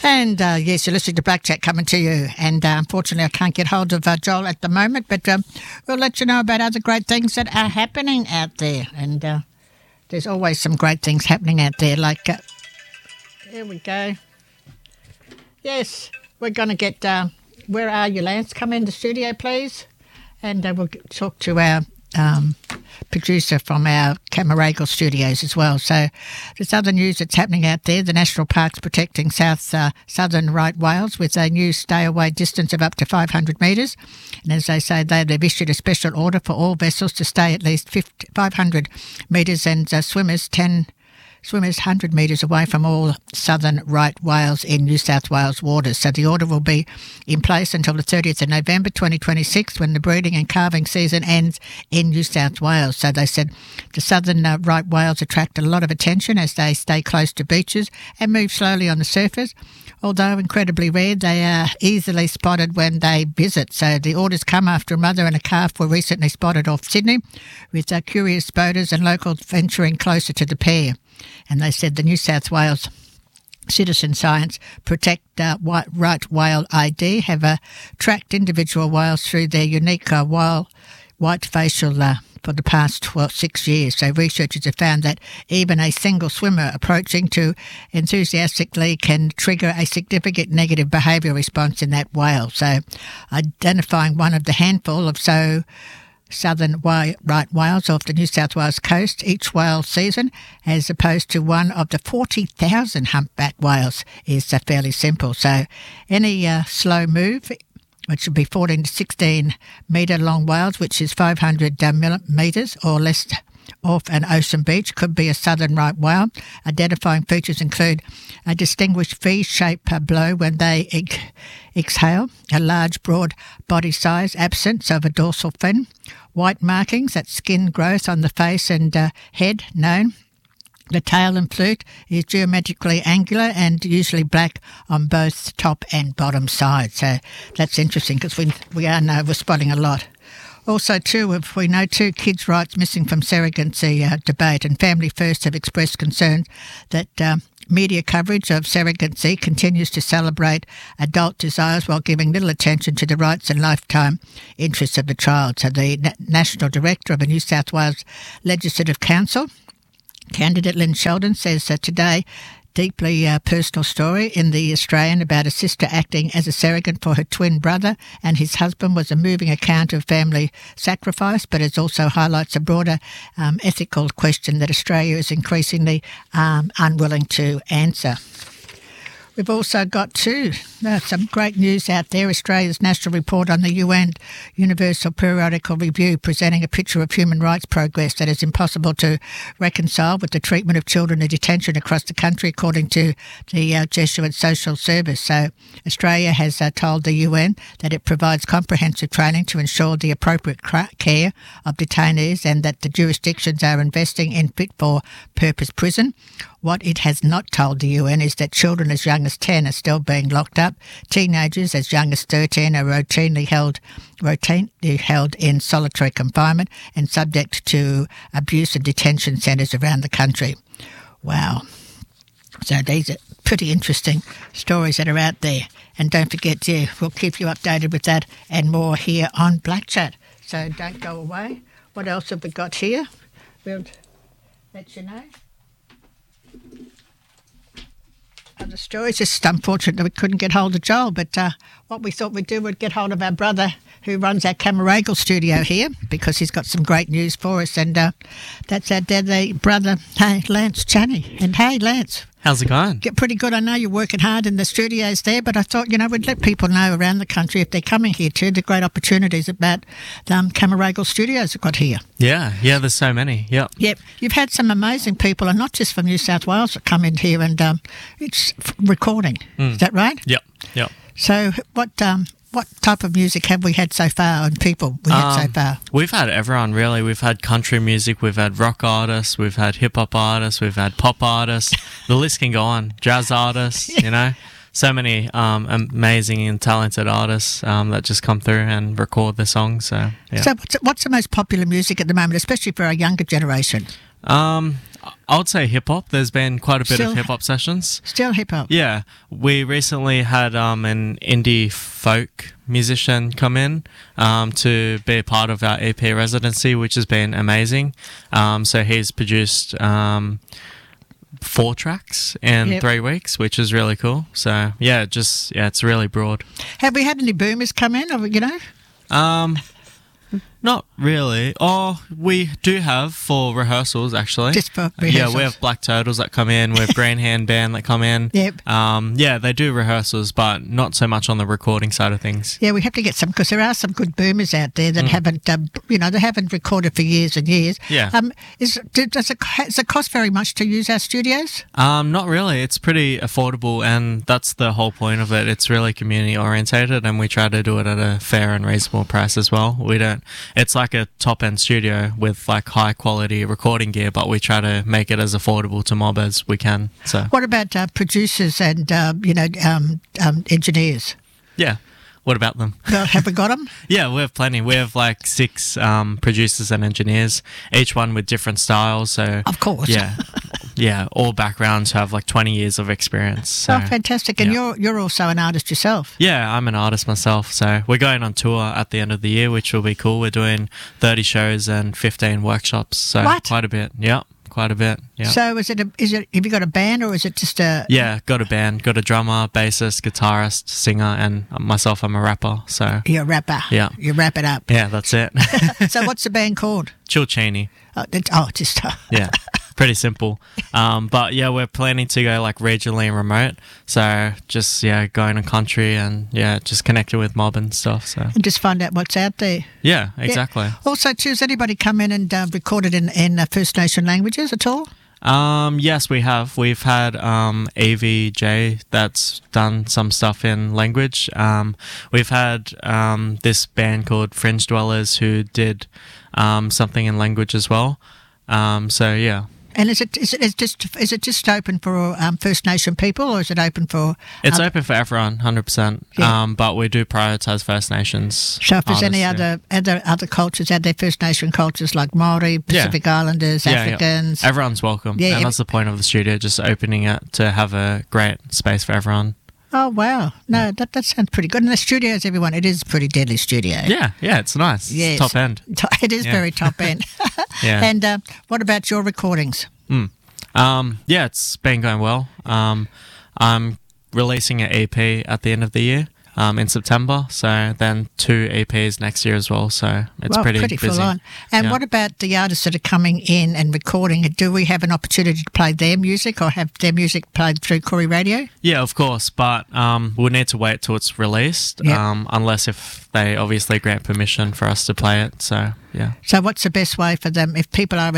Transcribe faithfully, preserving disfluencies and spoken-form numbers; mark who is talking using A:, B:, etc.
A: And uh, yes, you're listening to Black Chat coming to you. And uh, unfortunately, I can't get hold of uh, Joel at the moment, but um, we'll let you know about other great things that are happening out there. And uh, there's always some great things happening out there. Like, uh, here we go. Yes, we're going to get, uh, where are you, Lance? Come in the studio, please. And uh, we'll talk to our um, producer from our Camaragal studios as well. So there's other news that's happening out there. The National Park's protecting south uh, southern right whales with a new stay-away distance of up to five hundred metres. And as they say, they, they've issued a special order for all vessels to stay at least fifty, five hundred metres and uh, swimmers ten Swimmers one hundred metres away from all southern right whales in New South Wales waters. So the order will be in place until the thirtieth of November twenty twenty-six, when the breeding and calving season ends in New South Wales. So they said the southern uh, right whales attract a lot of attention as they stay close to beaches and move slowly on the surface. Although incredibly rare, they are easily spotted when they visit. So the orders come after a mother and a calf were recently spotted off Sydney, with uh, curious boaters and locals venturing closer to the pair. And they said the New South Wales Citizen Science Protect uh, White, Right Whale I D have uh, tracked individual whales through their unique uh, whale white facial uh, for the past twelve, six years. So researchers have found that even a single swimmer approaching too enthusiastically can trigger a significant negative behaviour response in that whale. So identifying one of the handful of so southern right whales off the New South Wales coast each whale season, as opposed to one of the forty thousand humpback whales, is uh, fairly simple. So any uh, slow move, which would be fourteen to sixteen metre long whales, which is five hundred uh, metres or less off an ocean beach, could be a southern right whale. Identifying features include a distinguished V-shaped uh, blow when they ex- exhale, a large broad body size, absence of a dorsal fin, white markings, that's skin growth on the face and uh, head, known. The tail and flute is geometrically angular and usually black on both top and bottom sides. So that's interesting because we, we are now we're spotting a lot. Also, too, if we know two kids' rights missing from surrogacy uh, debate, and Family First have expressed concerns that um, media coverage of surrogacy continues to celebrate adult desires while giving little attention to the rights and lifetime interests of the child. So the Na- National Director of the New South Wales Legislative Council, candidate Lynn Sheldon, says that today deeply uh, personal story in The Australian about a sister acting as a surrogate for her twin brother and his husband was a moving account of family sacrifice, but it also highlights a broader um, ethical question that Australia is increasingly um, unwilling to answer. We've also got, too, uh, some great news out there. Australia's National Report on the U N Universal Periodical Review, presenting a picture of human rights progress that is impossible to reconcile with the treatment of children in detention across the country, according to the uh, Jesuit Social Service. So Australia has uh, told the U N that it provides comprehensive training to ensure the appropriate care of detainees and that the jurisdictions are investing in fit-for-purpose prison. What it has not told the U N is that children as young as ten are still being locked up. Teenagers as young as thirteen are routinely held, routinely held in solitary confinement and subject to abuse and detention centres around the country. Wow. So these are pretty interesting stories that are out there. And don't forget, yeah, we'll keep you updated with that and more here on Black Chat. So don't go away. What else have we got here? We'll let you know. Other stories. Just unfortunate that we couldn't get hold of Joel, but uh, what we thought we'd do would get hold of our brother who runs our Camaragal studio here, because he's got some great news for us, and uh, that's our deadly brother, hey, Lance Chaney. And hey, Lance.
B: How's it going?
A: Get pretty good. I know you're working hard in the studios there, but I thought, you know, we'd let people know around the country, if they're coming here too, the great opportunities about the um, Camaragal studios we've got here.
B: Yeah, yeah, there's so many, yep.
A: Yep. You've had some amazing people, and not just from New South Wales, that come in here and um, it's recording. Mm. Is that right?
B: Yep, yep.
A: So what um, what type of music have we had so far, and people we had um, so far?
B: We've had everyone, really. We've had country music, we've had rock artists, we've had hip-hop artists, we've had pop artists. The list can go on. Jazz artists, yeah. You know. So many um, amazing and talented artists um, that just come through and record their songs. So, yeah.
A: So what's, what's the most popular music at the moment, especially for our younger generation?
B: Um, I would say hip hop. There's been quite a bit
A: Still-
B: of hip hop sessions.
A: Still hip hop.
B: Yeah, we recently had um, an indie folk musician come in um, to be a part of our E P residency, which has been amazing. Um, so he's produced um, four tracks in
A: Yep.
B: three weeks, which is really cool. So yeah, just yeah, it's really broad.
A: Have we had any boomers come in? Or, you know,
B: Um, not really. Oh, we do have for rehearsals actually.
A: just for
B: Yeah,
A: rehearsals.
B: we have Black Turtles that come in. We have Green Hand Band that come in.
A: Yep.
B: Um, yeah, they do rehearsals, but not so much on the recording side of things.
A: Yeah, we have to get some because there are some good boomers out there that haven't, um, you know, they haven't recorded for years and years.
B: Mm. Yeah.
A: Um, is do- does it does it cost very much to use our studios?
B: Um, not really. It's pretty affordable, and that's the whole point of it. It's really community orientated, and we try to do it at a fair and reasonable price as well. We don't. It's like a top end studio with like high quality recording gear, but we try to make it as affordable to mob as we can. So
A: What about uh, producers and um, you know um, um, engineers?
B: yeah. What about them?
A: Well, have we got them?
B: Yeah, we have plenty. We have like six um, producers and engineers, each one with different styles. So
A: Of course.
B: yeah, yeah, all backgrounds who have like twenty years of experience. So.
A: Oh, fantastic! And
B: yeah.
A: you're you're also an artist yourself.
B: Yeah, I'm an artist myself, so we're going on tour at the end of the year, which will be cool. We're doing thirty shows and fifteen workshops, so
A: What?
B: quite a bit. Yeah, quite a bit. Yeah.
A: So is it a, is it have you got a band or is it just a
B: yeah, got a band, got a drummer, bassist, guitarist, singer, and myself, I'm a rapper. So
A: you're a rapper?
B: Yeah.
A: You wrap it up.
B: yeah, that's it.
A: So what's the band called?
B: Chilchini.
A: Oh, it's, oh just uh,
B: Yeah, pretty simple. Um, but yeah, we're planning to go like regionally and remote. So just yeah, going to country and yeah, just connecting with mob and stuff. So
A: and just find out what's out there.
B: yeah,
A: Yeah.
B: exactly.
A: Also, too, has anybody come in and uh, recorded in in uh, First Nation languages at all?
B: Um, yes, we have. We've had um, A V J that's done some stuff in language. Um, we've had um, this band called Fringe Dwellers who did um, something in language as well. Um, so yeah,
A: And is it is it is just is it just open for um, First Nation people or is it open for?
B: it's
A: um,
B: open for everyone, one hundred percent.
A: Yeah.
B: Um, but we do prioritize First Nations.
A: So if there's any
B: artists, yeah.
A: other other other cultures out there, First Nation cultures like Maori, Pacific Islanders,
B: Yeah, yeah.
A: Africans.
B: Everyone's welcome.
A: Yeah,
B: and
A: ev-
B: that's the point of the studio, just opening it to have a great space for everyone.
A: Oh wow! No, that that sounds pretty good. And the studios, everyone, it is a pretty deadly studio.
B: Yeah, yeah, it's nice.
A: Yes.
B: It's top end.
A: It is
B: Yeah.
A: very top end.
B: Yeah.
A: And uh, what about your recordings?
B: Mm. Um, yeah, it's been going well. Um, I'm releasing an E P at the end of the year, um, in September. So then two E Ps next year as well. So it's
A: well,
B: pretty,
A: pretty
B: busy.
A: full on. And
B: Yeah.
A: what about the artists that are coming in and recording? Do we have an opportunity to play their music or have their music played through Corey Radio?
B: Yeah, of course, but um, we'll need to wait till it's released,
A: Yeah.
B: um, unless if they obviously grant permission for us to play it. So yeah.
A: So what's the best way for them if people are